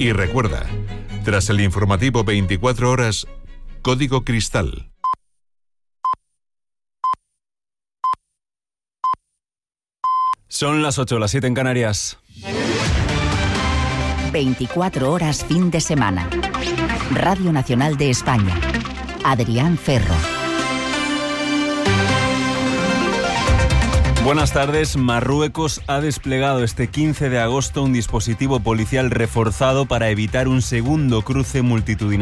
Y recuerda, tras el informativo 24 horas, Código Cristal. Son las 8, las 7 en Canarias. 24 horas fin de semana. Radio Nacional de España. Adrián Ferro. Buenas tardes. Marruecos ha desplegado este 15 de agosto un dispositivo policial reforzado para evitar un segundo cruce multitudinario